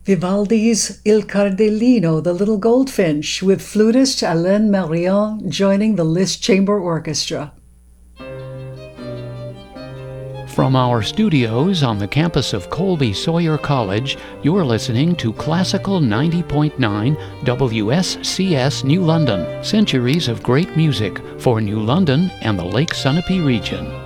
Vivaldi's Il Cardellino, the Little Goldfinch, with flutist Alain Marion joining the Liszt Chamber Orchestra. From our studios on the campus of Colby Sawyer College, you're listening to Classical 90.9 WSCS New London, centuries of great music for New London and the Lake Sunapee region.